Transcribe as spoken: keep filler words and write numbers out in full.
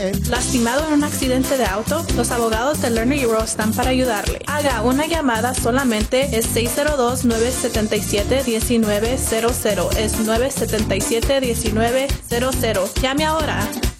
¿Lastimado en un accidente de auto? Los abogados de Lerner y Rowe están para ayudarle. Haga una llamada solamente, es seis cero dos, nueve siete siete, uno nueve cero cero. Es nueve siete siete, uno nueve cero cero. Llame ahora.